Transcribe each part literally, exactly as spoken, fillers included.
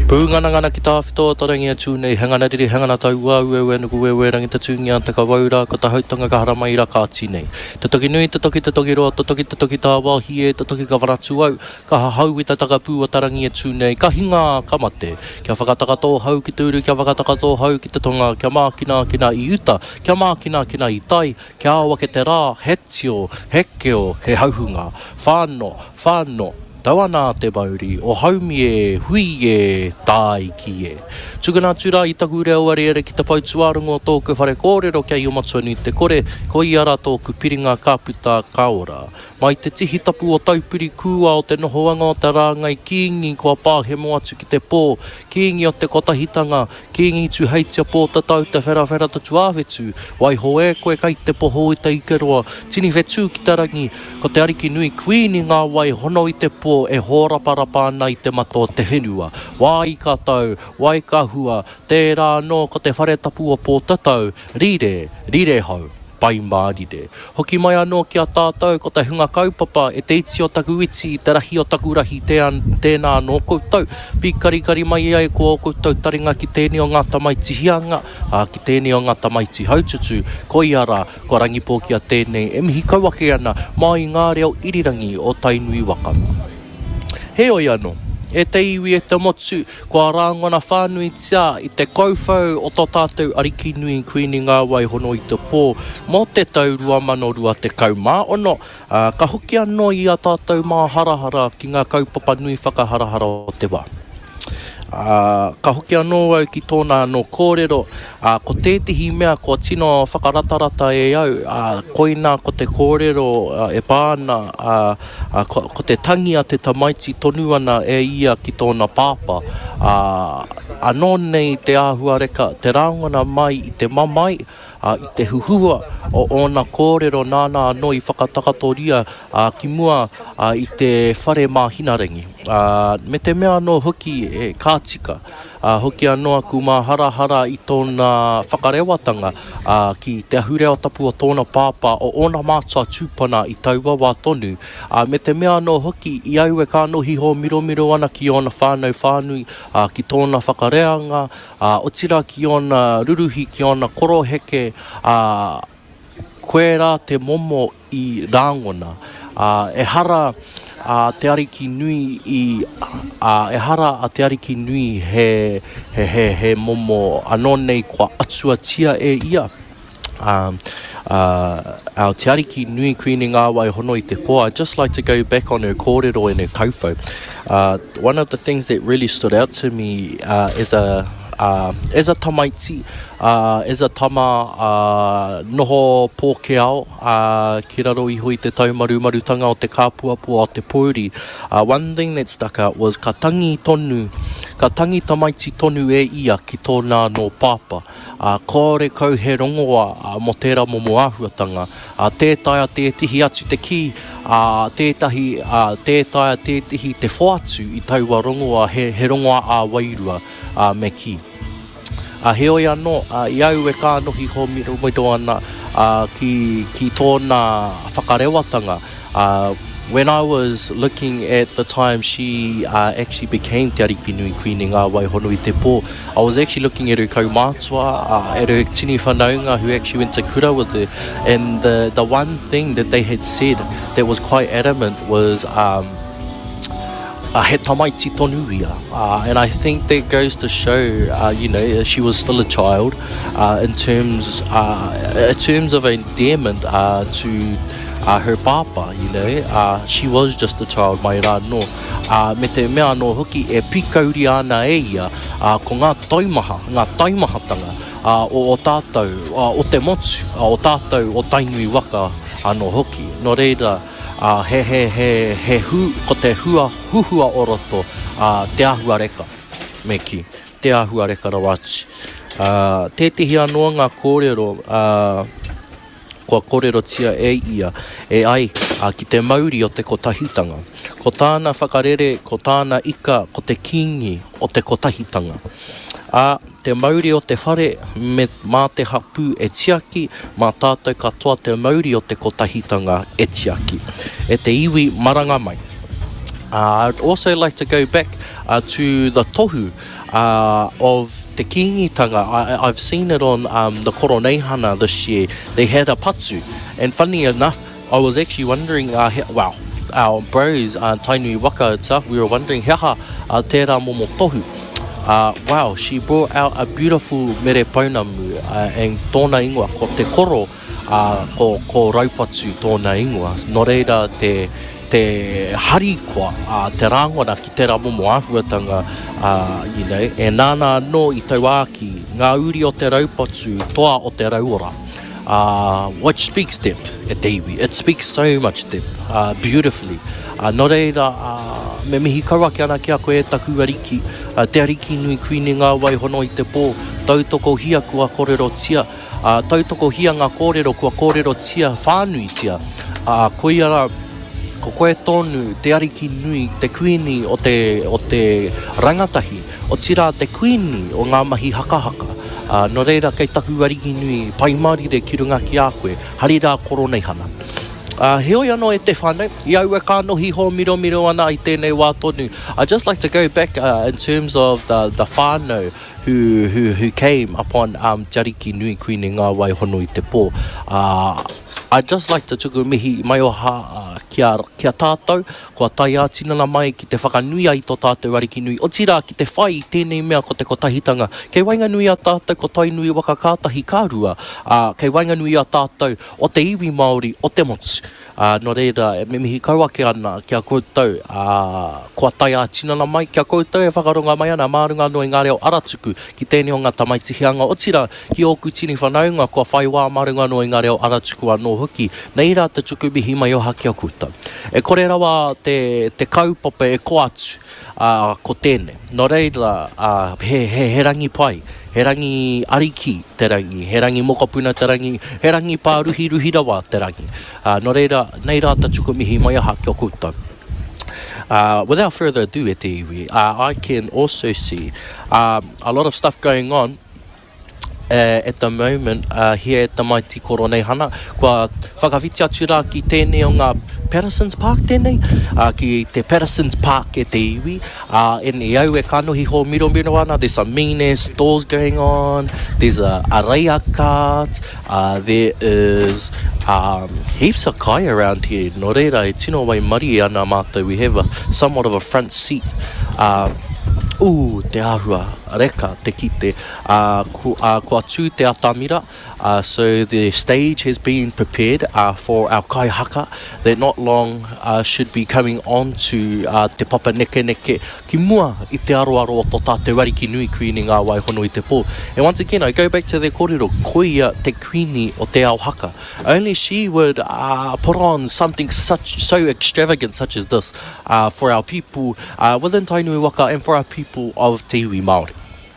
Pūngana ki tā whitoa tarangi atu nei hangana riri hangana tau wā ue ue nuku ue ue rangi tatungi a taka waura ko ta hautanga ka haramai ra kāti nei. Te toki nui, te toki, te toki roa, te toki, te toki tā wāhie, te toki ka whanatu au, ka hahau i ta taka pūa tarangi atu nei, ka hinga ka mate. Kia whakatakato hau ki tūru, kia whakatakato hau ki te tonga, kia mākina kina i uta, kia mākina kina i tai, kia awa ke te rā, he tio, he keo, he hauhunga, whāno, whāno, tawana te mauri, o haumi e, hui e, tai ki e. Tukana tura i taku reo are ere ki te pautuarongo tōku whare kōrero kia i o matua ni te kore, ko i ara tōku piringa kāputa kaora. Mai te tihi tapu o taupiri kua o te nohoanga o te rāngai kiingi kua pāhe mo atu ki te pō, kiingi o te kotahitanga, kiingi tu heitia pō te tau te whera whera tatu āwetu, wai ho e koe kai te poho i te ikeroa, tini whetū ki te rangi, ko te ariki nui kuini ngā wai hono i te pō e hōraparapa ana i te mato te whenua. Wai ka tau, wai ka hua, tērā no ko te whare tapu o pō tatau, rire, rire hau. Pai mārire. Hoki mai anō ki a tātou ko te hunga kaupapa e te iti o taku iti, te rahi o taku rahi te an, tēnā anō koutou. Pikarikari mai ai ko o koutou taringa ki tēnei o ngā tamaiti hianga, a, ki tēnei o ngā tamaiti haututu, ko i ara, ko rangipō ki a tēnei, e mihi kauake ana, mai ngā reo irirangi o Tainui Waka. He oi anō. E te iwi e te motu, kua rāngona whānui tia i te kouwhau o tō tātou ariki nui kuini ngā wai hono i te pō, mō te tau rua mano rua te kaumā ono. Uh, ka hoki anō i a tātou mā harahara ki ngā kaupapa nui whakaharahara o te wā. Uh, ka hoki anō au ki tōna anō kōrero, uh, ko tētihi mea ko tino whakaratarata e au, uh, koina ko te kōrero uh, e pāna, uh, uh, ko, ko te tangi a te tamaiti tonu ana e ia ki tōna pāpa. Uh, anō nei te āhua reka, te rāngona mai i te mamai, uh, i te huhua o ona kōrero nāna anō i whakatakatoria uh, ki mua uh, i te whare mahinarangi. Uh, me te mea anō hoki e kātika, uh, hoki anō aku mā harahara i tōna whakarewatanga uh, ki te ahureo tapu o tōna pāpā o ona mātua tūpana i taua wā tonu. Uh, me te mea anō hoki i au e ka nohi ho miro miro ana ki ona whānau whānui uh, ki tōna whakareanga, uh, o tira ki ona ruruhi ki ona koroheke, uh, koe rā te momo i rāngona. Uh, e hara a uh, te ariki nui i uh, e hara a te ariki nui he he he he momo anō nei kua atua tia e ia. Um, uh, our te ariki nui kuini ngā wai hono i te pō. I'd just like to go back on her kōrero and her kaufau. Uh, one of the things that really stood out to me uh, is a Uh, as a tamaiti, uh, as a tama uh, noho pōkeao, uh, ki raro iho i te taumarumarutanga o te kāpuapua o te pōri, uh, one thing that stuck out was ka tangi tonu, ka tangi tamaiti tonu e ia ki tōna no pāpa. Uh, kore kau he rongoa uh, mo tērā momo āhuatanga, uh, tētai a tētihi atu te ki, uh, tētahi, uh, tētai a tētihi te whoatu i taua rongoa, he, he rongoa a wairua. Uh, me ki. Uh, he oi anō, uh, i au e kā nohi ho miro miro ana uh, ki, ki tōna whakarewatanga. Uh, when I was looking at the time she uh, actually became Te Ariki Nui Kuini ngā wai hono i te pō, I was actually looking at her kaumātua, uh, at her tini whanaunga who actually went to kura with her. And the, the one thing that they had said that was quite adamant was um, Uh, he tamaiti tonu ia. Uh, and I think that goes to show, uh, you know, she was still a child uh, in terms uh, in terms of endearment uh, to uh, her papa, you know. Uh, she was just a child, mai rā no. Uh, me te mea no hoki e pikauri ana e ia uh, ko ngā taumaha, ngā taimahatanga uh, o, o tātou, uh, o te motu, uh, o tātou o Tainui Waka anō hoki. No reira, Uh, he he he he hu ko te hua huhua oroto uh, te āhua reka me ki te āhua reka rawati. Uh, tētihi anō ngā kōrero uh, kua kōrero tia e ia e ai uh, ki te mauri o te kotahitanga. Ko tāna whakarere, ko tāna ika, ko te kingi o te kotahitanga. A te mauri o te whare me mā te hapu e tiaki, mā tātou katoa te mauri o te kotahitanga e tiaki. E te iwi maranga mai. Uh, I'd also like to go back uh, to the tohu uh, of te kingitanga. I, I've seen it on um, the Koroneihana this year. They had a patu. And funny enough, I was actually wondering, uh, he, wow, our bros, uh, Tainui Waka itself, we were wondering, heha, uh, tērā momo tohu. Uh, wow, she brought out a beautiful mere paunamu, uh, and tōna ingoa, ko te koro, uh, ko, ko raupatu tōna ingoa. No reira te, te hari koa, uh, te rangona ki te momo āhuatanga, uh, you know, e nāna no i tau āki, ngā uri o te raupatu, toa o te rauora. Uh, which speaks depth at te iwi. It speaks so much depth, uh, beautifully. Uh, no reira, uh, me mihi kaua ki ana ki a koe e taku ariki, uh, te ariki nui kuini ngā waihono i te pō, tautoko hia kua kōrero tia, uh, tautoko hia ngā kōrero kua kōrero tia, whānui tia, uh, koiara, ko koe tonu, te ariki nui, te kuini o te, o te rangatahi, o tira te kuini o ngā mahi haka haka. Uh, no reira, kei taku ariki nui, pai marire ki runga ki a koe, hari rā Koroneihana. Uh, he oi anō e te whānau, i au e ka nohi ho miro miro ana i tēnei wā tonu. I'd just like to go back uh, in terms of the, the whānau who, who, who came upon um, te ariki nui kuini ngā waihono i te pō. Uh, I'd just like to tuku mihi mai o ha uh, kia, kia tātou, kua tai ātinana mai ki te whakanui ai tō tātou ariki nui. O tira ki te whai tēnei mea ko te kotahitanga. Kei wainga nui a tātou ko tai nui waka kātahi kārua. Uh, kei wainga nui a tātou o te iwi Māori o te motu. Uh, no reira, me mihi kaua ke ana kia koutou, uh, kua tai ātinana mai, kia koutou e whakaronga mai ana, mārunga no i ngā reo aratuku ki tēnei o ngā tamaitihianga. O tira, ki oku tini whanaunga, kua whai wā mārunga no i ngā reo aratuku anō hoki, nei rā te tuku mihi mai o haki a koutou. E kore rawa te, te kaupope e ko atu, uh, ko tēnei. No reira, uh, he, he, he rangi pai. He rangi ariki te rangi, he rangi mokapuna te rangi, he rangi pā ruhi ruhi rawa te rangi. Uh, no reira, nei rā ta tuku mihi mai aha kia koutou. Uh, without further ado, e te iwi, uh, I can also see um, a lot of stuff going on Uh, at the moment uh, here at the Mighty Koroneihana. Kua whakawhiti atu rā ki tēnei o ngā Patterson's Park tēnei, uh, ki te Patterson's Park e te iwi. Uh, and i au e kanohi ho miro miro ana, there's some mean stores going on, there's a, a reia cart, uh, there is um, heaps of kai around here. No reira, e tino wai mari ana mātou, we have a, somewhat of a front seat. Uh, Ooh, te ārua, reka, te kite, uh, ku, uh, kua tū te atamira, uh, so the stage has been prepared uh, for our kai haka that not long uh, should be coming on to uh, te papa neke neke ki mua i te aroaro o tō tātou ariki nui kuini ngā waihono i te pō. And once again, I go back to the kōrero, koia te kuini o te ao haka. Only she would uh, put on something such so extravagant such as this uh, for our people uh, within Tainui Waka and for our people of Te Iwi Māori.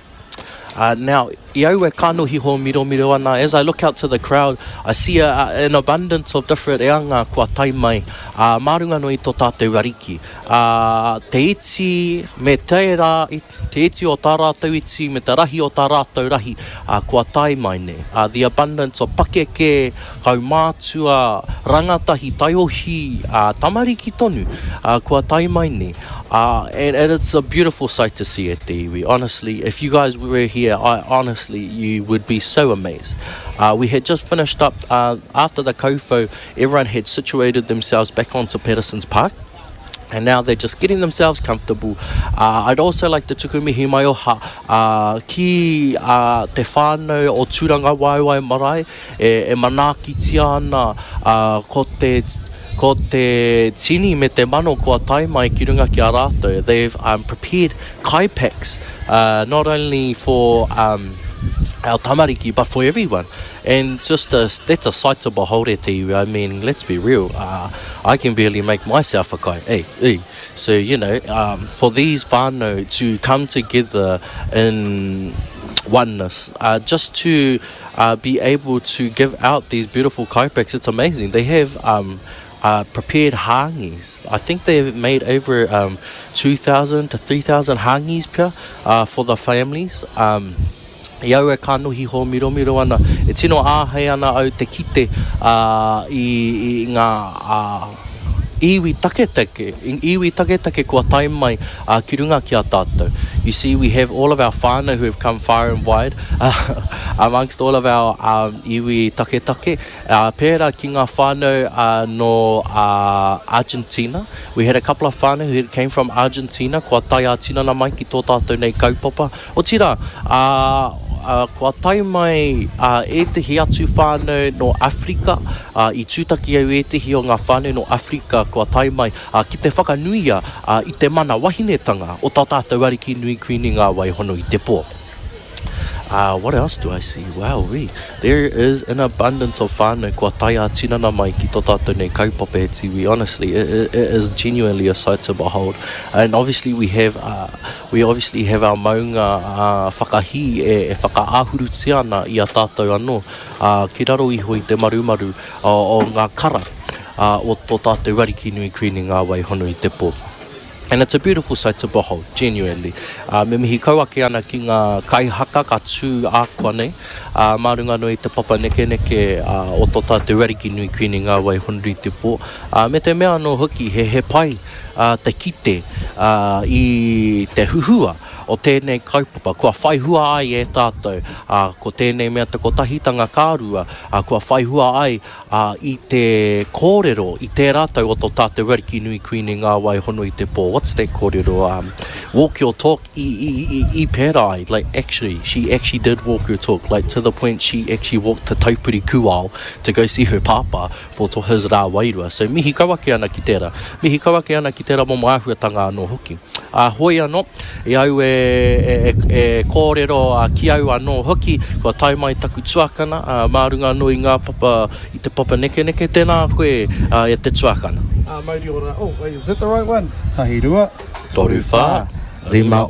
Uh, now, i au e kanohi ho miro miro ana, as I look out to the crowd, I see a, a, an abundance of different reanga kua tai mai, uh, marunga no i tō tātou ariki. Uh, te iti me te rā, te iti o tā rātou iti, me te rahi o tā rātou rahi, uh, kua tai mai ne. Uh, the abundance of pakeke, kaumātua, rangatahi, taiohi, uh, tamariki tonu, uh, kua tai mai ne. Uh, and, and it's a beautiful sight to see at Te Iwi. Honestly, if you guys were here, I honestly, you would be so amazed. Uh, we had just finished up, uh, after the kaufo, everyone had situated themselves back onto Patterson's Park. And now they're just getting themselves comfortable. Uh, I'd also like to tukumihi mai oha uh, ki uh, te whānau o Tūranga Waewae Marae, e, e manaki tia ana uh, ko te ko te tini me te mano kua tai mai ki runga ki a rātou. They've um, prepared kai packs, uh, not only for um, our tamariki, but for everyone. And just a, that's a sight to behold it to you. I mean, let's be real. Uh, I can barely make myself a kai. Hey, hey. So, you know, um, for these whānau to come together in oneness, uh, just to uh, be able to give out these beautiful kai packs, it's amazing. They have um, uh, prepared hangis. I think they've made over um, two thousand to three thousand hangis pia, uh, for the families. Um, I au e kanohi ho miro miro ana. E tino āhei ana au te kite uh, i, i ngā uh, iwi take take, iwi take take kua tai mai uh, ki runga ki a tātou. You see, we have all of our whānau who have come far and wide uh, amongst all of our um, iwi take take. Uh, pēra ki ngā whānau uh, no uh, Argentina. We had a couple of whānau who came from Argentina, kua tai a tinana mai ki tō tātou nei kaupapa. O tira, uh, Uh, kua tai mai uh, e tehi atu whānau no Afrika, uh, i tūtaki au e tehi o ngā whānau no Afrika, kua tai mai uh, ki te whakanuia uh, i te mana wahinetanga o tā tātou ariki nui kuini ngā waihono i te pō. Uh, what else do I see? Wow, we there is an abundance of whānau kua tai a tinana mai ki tō tātou nei kaupapa e tiwi. Honestly, it, it, it is genuinely a sight to behold. And obviously we have uh, we obviously have our maunga uh, whakahi e, e whakaahuru tiana i a tātou anō. Uh, ki raro iho i te marumaru uh, o ngā kara uh, o tō tātou ariki nui kuini ngā waihono i te pō. And it's a beautiful sight to behold, genuinely. Uh, me mihi kauake ana ki ngā kaihaka ka tū ākua nei. Uh, Mārunga no i te papa neke neke uh, o tō tātou ariki nui kuini ngā waihono i te pō. Uh, me te mea no hoki he he pai uh, te kite uh, i te huhua o tēnei kaupapa, kua whaihua ai e tātou, uh, ko tēnei mea te kotahitanga kārua, uh, kua whaihua ai uh, i te kōrero, i te rātou o tō tātou ariki nui kuini ngā waihono i te pō. What's that kōrero? Um, walk your talk, i, i, i, i pēra ai. Like, actually, she actually did walk her talk, like, to the point she actually walked to Taupuri Kuao to go see her papa for to his rā wairua. So, mihi kawake ana ki tērā. Mihi kawake ana ki tērā mo māhuatanga anō hoki. Uh, hoi anō, e au e E, e, e kōrero a uh, ki au anō hoki, kua tai mai taku tuakana, uh, mārunga no i ngā papa, i te papa neke neke, tēnā koe uh, e te tuakana. Uh, Mauri ora, oh, wait, is that the right one? Tahi rua. Toru whā. Rima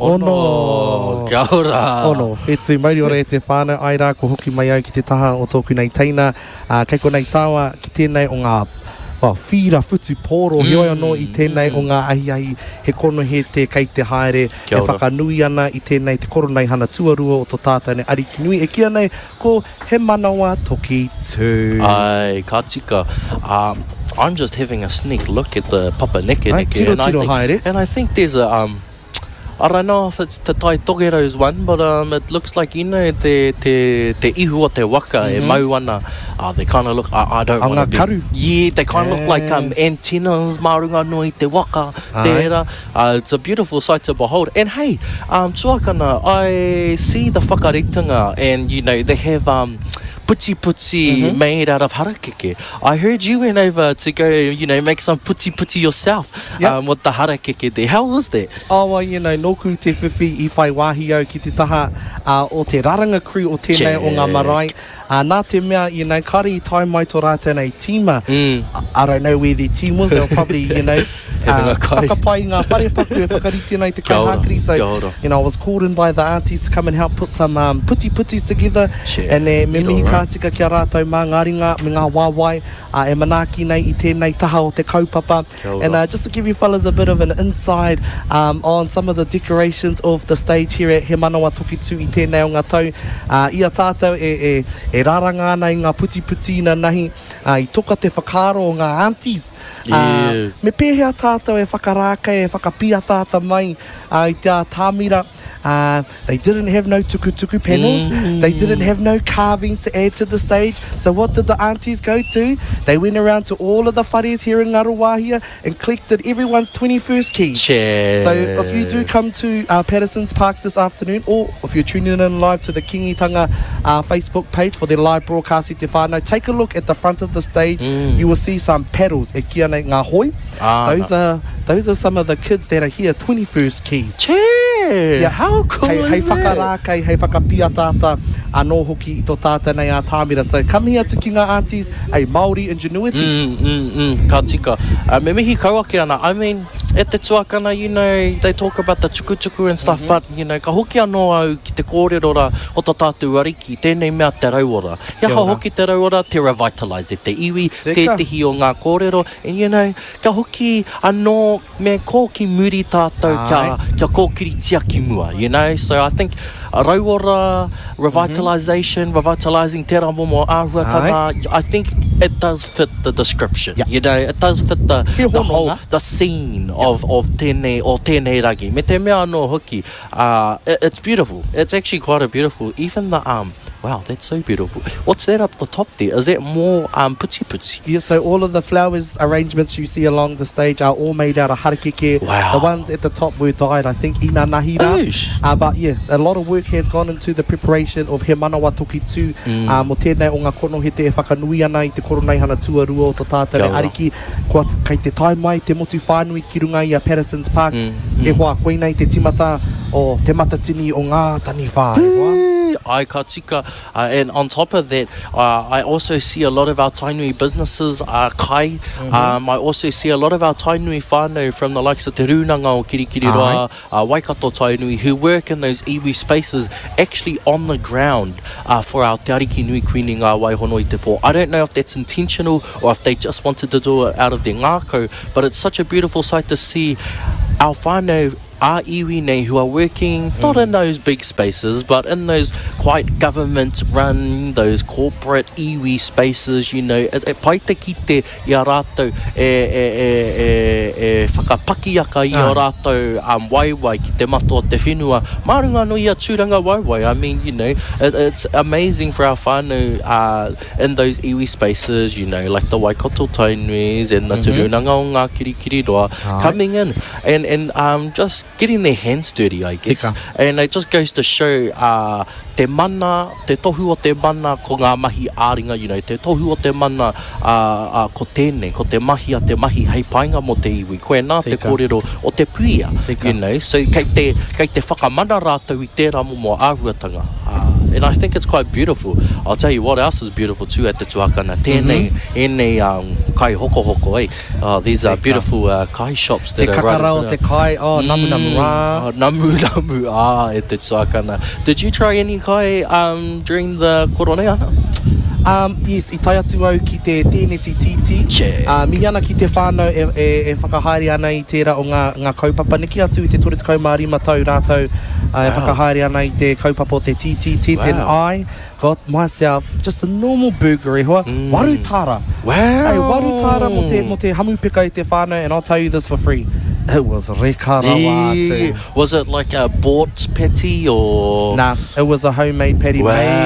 ono. Kia ora. Ono. E tū mauri ora e te whānau ai rā, ko hoki mai au ki te taha o tōku nei teina. Uh, kei ko nei tāua ki tēnei o ngā Well, whira futu pōro, mm, heoi anō i tēnei mm. o ngā ahi ahi, he kono he te kei te haere, he whakanui ana i tēnei te koronei hana tuarua o tō tātou nei ariki nui. E kia nei, ko he manawa toki tū. Ai, ka tika. Um, I'm just having a sneak look at the Papa Neke Ai, Neke. tiro, and, tiro, I think, and I think there's a... Um, I don't know if it's Te Tai Togero's one, but um, it looks like, you know, te, te, te ihu o te waka, mm-hmm. e mau ana. Uh, they kind of look, I, I don't want to be... Karu. Yeah, they kind of yes. look like um, antennas, marunga no i te waka, tērā. Uh, it's a beautiful sight to behold. And hey, um, tuakana, I see the whakaritanga, and, you know, they have... Um, puti puti mm-hmm. made out of harakeke. I heard you went over to go, you know, make some puti puti yourself yep. um, with the harakeke there. How was that? Oh, well, you know, noku te whiwhi i whai wāhi au ki te taha uh, o te raranga crew o tēnei o ngā marae. Uh, nā te mea, you know, kari i tai mai tō rā tēnei tīma. Mm. I, I don't know where their team was. They were probably, you know, uh, whakapai ngā wharepaku e whakariti nei te kaihakiri. So, you know, I was called in by the aunties to come and help put some um, puti putis together. Che. And e me mihi ka tika kia rātou mā ngā ringa, me ngā wāwai, uh, e manaaki nei i tēnei taha o te kaupapa. And uh, just to give you fellas a bit of an insight um, on some of the decorations of the stage here at He Manawa Toki Tū i tēnei o ngā tau. Uh, ia tātou e, e, e raranga ana i ngā puti puti na nahi, uh, i toka te whakaro o ngā aunties. Uh, yeah. Me pēhea tātou e whakarāka, e whakapia tāta mai uh, i te tāmira. Uh, they didn't have no tuku-tuku panels. Mm. They didn't have no carvings to add to the stage. So what did the aunties go to? They went around to all of the whares here in Ngaruawahia and collected everyone's twenty-first keys. Che. So if you do come to uh, Patterson's Park this afternoon, or if you're tuning in live to the Kingitanga uh, Facebook page for their live broadcast i te whānau, take a look at the front of the stage. Mm. You will see some paddles. E kia nei ngā hoi. Ah, those, are, those are some of the kids that are here, twenty-first keys. Che. Yeah. How cool hei, is hei that? Hei whakarākei, hei whakapia tāta anō hoki i tō tāta nei a tāmira. So come here to ki ngā aunties, a Māori ingenuity. Mm, mm, mm, ka tika. Uh, me mihi kauake ana. I mean, at the tuakana, you know, they talk about the tuku-tuku and stuff, mm-hmm. but, you know, ka hoki anō au ki te kōrero o tā tātou ariki, tēnei mea te rauora. Ia ha hoki te rauora, te revitalize te iwi, te tehi o ngā kōrero, and, you know, ka hoki anō me kō ki muri tātou kia, kia kōkiri tia ki mua, you know, so I think uh, rauora, revitalization, mm-hmm. revitalizing te rā momo āhuatanga, I think it does fit the description. Yeah. You know, it does fit the, He the whole, hononga. the scene of, of tēnei, o tēnei ragi. Me te mea anō hoki, uh, it, it's beautiful. It's actually quite a beautiful, even the, um, wow, that's so beautiful. What's that up the top there? Is that more um, puti puti? Yeah, so all of the flowers arrangements you see along the stage are all made out of harakeke. Wow. The ones at the top were dyed, I think, ina nahira. Oish. Uh, but yeah, a lot of work has gone into the preparation of he manawa toki tū. Mm. Uh, mo tēnei o ngā kono he te e whakanui ana i te koronei hana tuarua o tā tātou Kia ora. ariki. Kua kei te tai mai, te motu whānui ki runga i a Patterson's Park. Mm, E hoa koe nei te timata o te matatini o ngā tani whā. E hoa. Ai ka tika. Uh, and on top of that, uh, I also see a lot of our tainui businesses uh, kai. Mm-hmm. Um, I also see a lot of our tainui whānau from the likes of Te Runanga o Kirikiriroa, uh, Waikato tainui, who work in those iwi spaces actually on the ground uh, for our Te Ariki Nui Kuini ngā Waihono i te pō. I don't know if that's intentional or if they just wanted to do it out of their ngākau, but it's such a beautiful sight to see our whānau are iwi nei who are working not in those big spaces but in those quite government run, those corporate iwi spaces, you know. E, e pai te kite i a rātou e, e, e, e, e whakapakiaka i a rātou um, waiwai ki te mato o te whenua marunga no i a tūranga waiwai. I mean, you know, it, it's amazing for our whānau uh, in those iwi spaces, you know, like the Waikato Tainuis and the mm-hmm. Te Runanga o ngā Kirikiriroa coming in and, and um, just getting their hands dirty, I guess. Tika. And it just goes to show uh, te mana, te tohu o te mana ko ngā mahi āringa, you know, te tohu o te mana uh, uh, ko tēnei, ko te mahi a te mahi hei painga mo te iwi. Koe nā te kōrero o te puia, Tika. You know. So kei te, kei te whakamana rātou i tērā momo āhuatanga. Uh, and I think it's quite beautiful. I'll tell you what else is beautiful too at the Tuakana. Tēnei, mm-hmm. ēnei um, kai hoko hoko, eh? Uh, these are beautiful uh, kai shops that te are right. Te kakara o te kai, oh, mm. namu namu rā. Oh, namu namu ah, e te Tuakana. Did you try any kai um, during the koroneana? Um, yes, I tai atu au ki te tēneti titi. Che. Uh, mi ana ki te whānau e, e, e whakahaere ana i tērā o ngā, ngā kaupapa. Niki atu i te tore te kaumārima tau rātou. Uh, e whakahaere ana i te kaupapa o te titi. Tent and I got myself just a normal burger e hoa. Mm. Warutara. Wow. Hey, warutara mo te, mo te hamupika i te whānau, and I'll tell you this for free. It was rekara wā too. Was it like a bought patty or? Nah, it was a homemade patty wow. made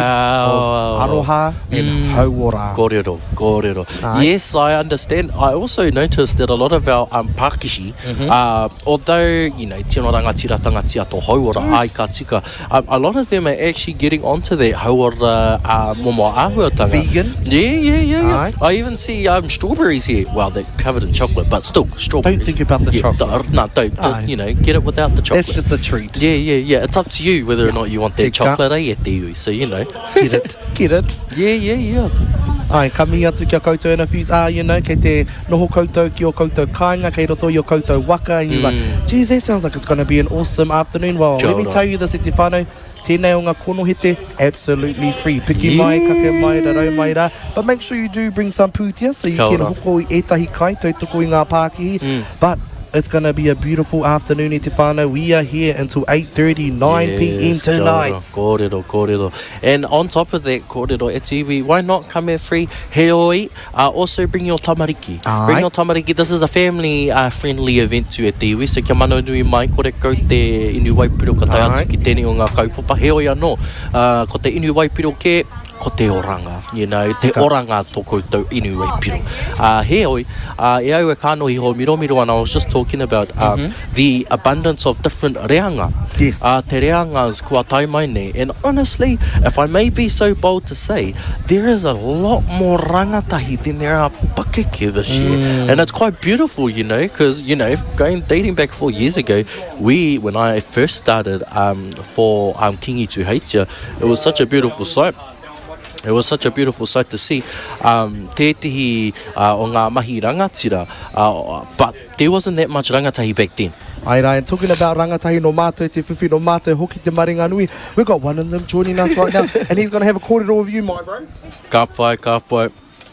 of aroha and mm. hauora. Kōrero, kōrero. Aye. Yes, I understand. I also noticed that a lot of our um, Pākishi, mm-hmm. uh, although, you know, tino rangatira tangatia to hauora, ai ka tika, um, a lot of them are actually getting onto that hauora uh, momo āhuatanga. Vegan? Yeah, yeah, yeah. yeah. Aye. I even see um, strawberries here. Well, they're covered in chocolate, but still, strawberries. Don't think about the yeah, chocolate. D- no, don't, don't, you know, get it without the chocolate. That's just the treat. Yeah, yeah, yeah. It's up to you whether or not you want that Tika. chocolate, eh, e te iwi. So, you know. Get it, get it. Yeah, yeah, yeah. Ai, ka mihi atu kia koutou interviews. Ah, you know, kei te noho koutou ki o koutou kāinga, kei roto i o koutou waka. And you're Mm. like, geez, that sounds like it's going to be an awesome afternoon. Well, Kia let me ora. tell you this, e te whānau, tēnei o ngā kono hete, absolutely free. Piki mai, Yeah. kake mai, rarau mai rā. But make sure you do bring some pūtia so you Kia can ora. hoko i etahi kai, tautoko i ngā Pākihi. Mm. But it's going to be a beautiful afternoon, e te whānau. We are here until eight thirty, nine p.m. Yes, tonight. Kōrero, kōrero. And on top of that, kōrero, e te iwi, why not come here free? He oi, uh, also bring your tamariki. Aye. Bring your tamariki. This is a family-friendly uh, event tū e te iwi, so kia mano nui mai, kore kau te inu waipiro ka tai Aye. atu ki tēnei o ngā kaupapa. He oi anō, uh, ko te inu waipiro ke, ko te oranga, you know, te Tika. oranga tō koutou inu waipiro. Uh, he oi, uh, e au e kāno i ho miromiro ana, I was just talking about uh, mm-hmm. the abundance of different reanga. Yes. Uh, te reangas kua tai mai nei. And honestly, if I may be so bold to say, there is a lot more rangatahi than there are pakeke this year. Mm. And it's quite beautiful, you know, because, you know, if going dating back four years ago, we, when I first started um, for um, Kingi Tuheitia, it was such a beautiful sight. It was such a beautiful sight to see. Um, tētihi uh, o ngā mahi rangatira, uh, but there wasn't that much rangatahi back then. Ai rai, and talking about rangatahi no mātou, te whiwhi no mātou, hoki te maringa nui, we've got one of them joining us right now, and he's going to have a kōrero of you, my bro. Ka whai, ka whai.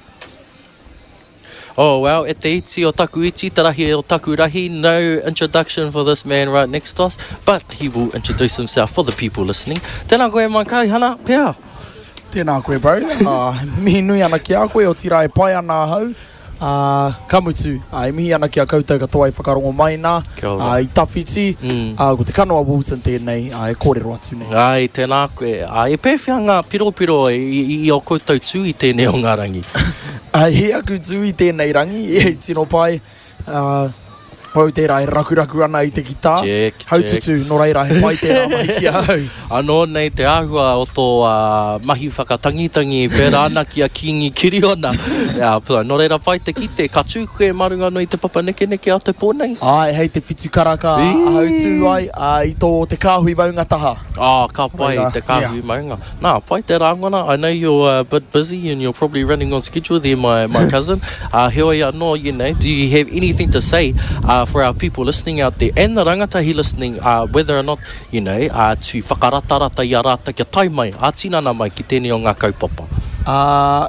Oh, well, e te iti o taku iti, tarahi o taku rahi, no introduction for this man right next to us, but he will introduce himself for the people listening. Tēnā koe mai kai, hana, pēā. Tēnā koe, bro. Uh, mihi nui ana ki a koe, o tira e pai ana hau. Uh, kamutu, uh, e mihi ana ki a koutou katoa i whakarongo mai nā, uh, i tawhiti, mm. uh, ko te kanoa Wilson tēnei, uh, e kōrero atu nei. Ai, tēnā koe. Uh, e pēwhia ngā piro piro i, i, i o koutou tū i tēnei o ngā rangi. Ai, he aku tū i tēnei rangi, e tino pai. Uh, Hau tērā e rakuraku ana i te kita. Check, Hau check. tutu, no reira he pai tērā mai ki a hau. Anō nei te āhua o tō uh, mahi whakatangitangi pērā ana ki a kingi kiriona. Ia, pua, no reira pai te kite, ka tū koe marunga no i te papa neke neke a te pōnei. Ai, hei te whitu karaka a hau tū ai, a, i tō te kāhui maunga taha. Ah, ka pai Reira, te kāhui yeah. maunga. Nā, pai te rāngana. I know you're a bit busy and you're probably running on schedule there, my, my cousin. Uh, heoi anō, you know, do you have anything to say uh, for our people listening out there and the rangatahi listening, uh, whether or not, you know, uh, to whakaratarata i a rāta kia tai mai, a tinana mai ki tēnei o ngā kaupapa? Uh,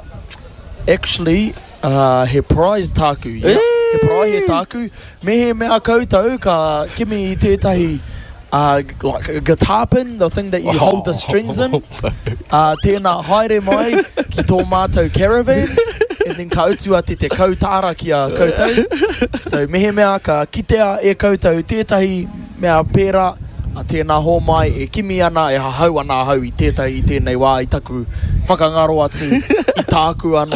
actually, uh, he prize tāku. Yeah. He prize he tāku. Me he mea koutou ka kimi i tētahi uh, like a guitar pin, the thing that you oh, hold the strings in. Uh, tēnā haere mai ki tō mātou caravan. And then ka utua te te kautara ki a koutou. So me he mea ka kitea e koutou tētahi mea pēra a tēnā hō mai e kimi ana e hahau ana hau i tētahi i tēnei wā i taku whakangaro atu i tāku anō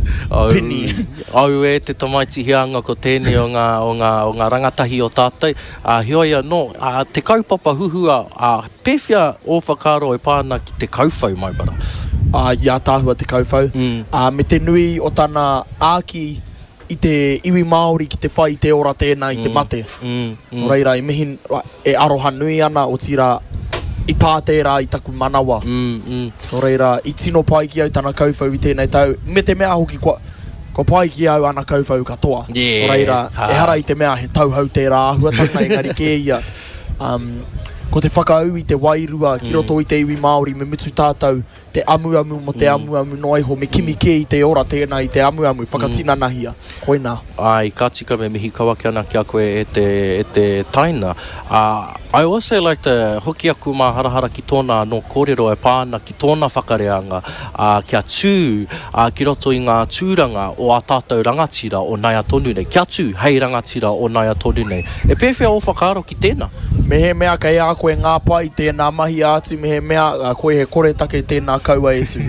pini. Au e te tamaiti hianga ko tēnei o ngā, o ngā, o ngā rangatahi o tātou. Uh, hioi anō, uh, te kaupapa huhua, uh, pēwhia o whakaro e pāna ki te kauwhau mai bara. Uh, ia tāhua te kauwhau. Mm. Uh, me te nui o tana āki i te iwi Māori ki te whai te ora tēnā i te mate. Mm. Mm. Reira, i mihin e aroha nui ana o tira i pā tērā i taku manawa. Mm. Mm. Reira, i tino pai ki au tana kauwhau i tēnei tau. Me te mea hoki kua, ko pai ki au ana kauwhau katoa. Yeah. Reira, Ha. e hara i te mea he tauhau tērā ahua tana engari kē ia. Um, ko te whakaau i te wairua, ki roto i te iwi Māori, me mutu tātou, te amu amu mo te amu amu noiho, me kimi kē i te ora tēnā i te amu amu, whakatinanahia. Koina. Ai, ka tika me mihi kawaki ana ki a koe e te, e te taina. Uh, I also like to hoki aku mā harahara ki tōna no kōrero e pāna ki tōna whakareanga uh, kia tū uh, ki roto i ngā tūranga o a tātou rangatira o Naia Tonu nei. Kia tū hei rangatira o Naia Tonu nei. E pēwhia o whakaaro ki tēnā. Me he mea ka ea koe ngā pai tēnā mahi āti, me he mea uh, koe he kore take tēnā kaua e tū.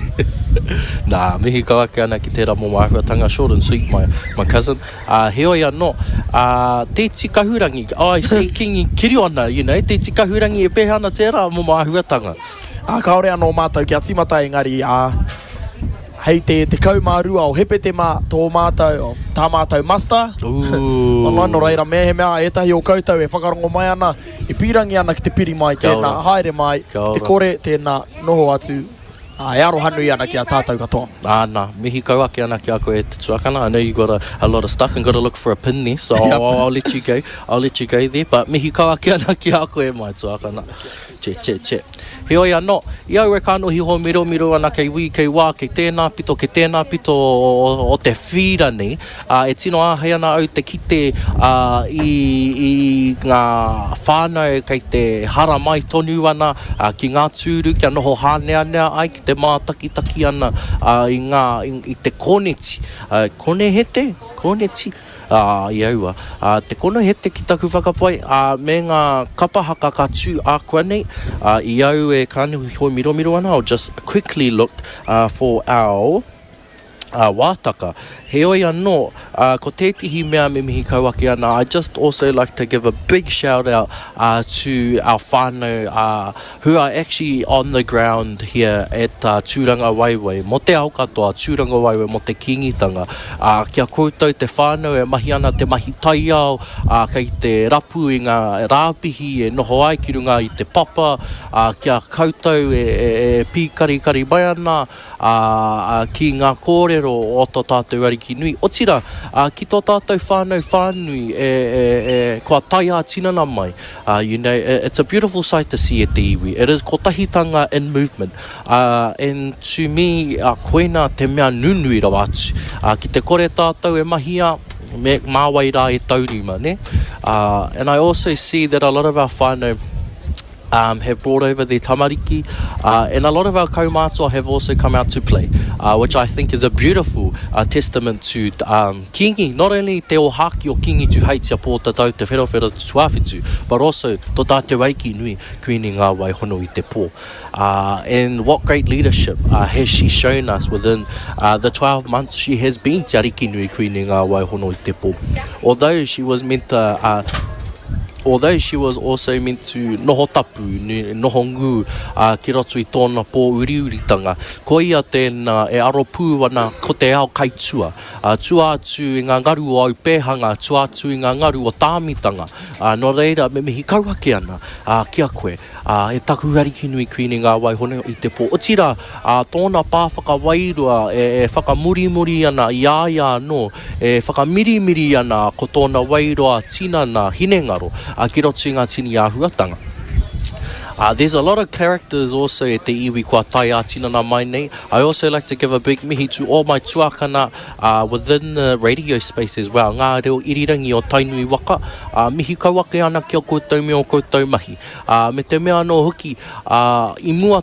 Nā, mihi kawaki ana ki tērā mō māhuatanga, short and sweet, my, my cousin. Uh, heoi anō, uh, te tikahurangi, ai, se kingi kiri ana, you know, te tikahurangi e pehe ana tērā mō māhuatanga. A kaore anō mātou kia timata engari, a hei te te kaumārua o hepe te mā tō mātou, o tā mātou master. Ooh. Ono no reira me he mea, etahi o koutou e whakarongo mai ana, e pirangi ana ki te piri mai, Kia tēnā ora. haere mai, Kia ora. te kore, tēnā noho atu. Uh, e aroha nui ana ki a tātou katoa. Āna, mihi kauake ana ki a koe te tuakana. I know you got a, a lot of stuff and got to look for a pin there, so Yep. I'll, I'll let you go. I'll let you go there. But mihi kauake ana ki a koe mai tuakana. Che, che, che. Heoi anō, i au e kānohi ho miro miro ana kei wī kei wā, kei tēnā pito, kei tēnā pito o, o te whira nei. Uh, e tino āhei ana au te kite uh, i, i ngā whānau kei te hara mai tonu ana, uh, ki ngā tūru, kia noho hāneanea ai, ki te mātakitaki ana uh, i, ngā, i, i te koneti. Uh, konehete? Koneti? Uh, i aua. Uh, te kono he te ki taku whakapai uh, me ngā kapahaka ka tū a kua nei. Uh, I au e kānuhi hoi miro miro ana. I'll just quickly look uh, for our uh, wātaka. Heoi anō, uh, ko tētihi mea me mihi kauake ana, I just also like to give a big shout out uh, to our whānau uh, who are actually on the ground here at uh, Tūranga Waewae. Mo te au katoa, Tūranga Waewae, mo te kingitanga. Uh, kia koutou te whānau e mahi ana te mahi tai au, uh, kei te rapu i ngā rāpihi e noho ai ki runga i te papa, uh, kia koutou e, e, e pīkari kari mai ana, uh, uh, ki ngā kōrero o tō tātou ariki nui. O tira, uh, ki tō tātou whānau whānui e, e, e kua tai a tinana mai. Uh, you know, it's a beautiful sight to see at te iwi. It is ko tahitanga in movement. Uh, and to me, uh, koina te mea nunui rau atu. Uh, ki te kore tātou e mahia, me māwai rā e taurima, ne? Uh, and I also see that a lot of our whānau Um, have brought over their tamariki, uh, and a lot of our kaumātua have also come out to play, uh, which I think is a beautiful uh, testament to um, kingi, not only te o haki o kingi tu heitia pō tatau te wherawhera tuawhitu, but also to tāte waiki nui kuini ngā wai hono i te pō. Uh, and what great leadership uh, has she shown us within uh, the twelve months she has been te ariki nui kuini ngā wai hono i te pō. Although she was meant to uh, Although she was also meant to noho tapu, noho ngu uh, ki roto i tōna pō uriuritanga, ko ia tēnā e aro pūwana ko te ao kaitua. Uh, tua atu i ngā ngaru o Aupehanga, tua atu i ngā ngaru o Tāmitanga. Uh, no reira, me mihi kauake ana uh, kia koe. Uh, e taku ariki nui kuini ngā wai hono i te pō. O tira, uh, tōna pāwhaka wairua e, e whakamurimuri ana i āia no, e whakamirimiri ana ko tōna wairua tina na hinengaro. Uh, ki roto i ngā tini āhuatanga. Uh, there's a lot of characters also at the iwi kua tai ātinana mai nei. I also like to give a big mihi to all my tuakana uh, within the radio space as well. Ngā reo irirangi o tainui waka. Uh, mihi kauake ana ki o koutou me o koutou mahi. Uh, me te mea no hoki, uh, i mua